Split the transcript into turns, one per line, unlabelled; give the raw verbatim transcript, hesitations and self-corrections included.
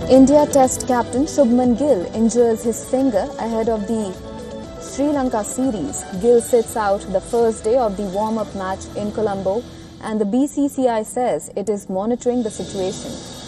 India Test captain Shubman Gill injures his finger ahead of the Sri Lanka series. Gill sits out the first day of the warm-up match in Colombo, and the B C C I says it is monitoring the situation.